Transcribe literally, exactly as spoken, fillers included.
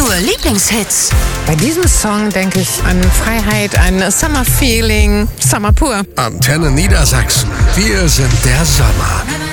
Pur Lieblingshits. Bei diesem Song denke ich an Freiheit, an Summer Feeling, Summer pur. Antenne Niedersachsen. Wir sind der Sommer.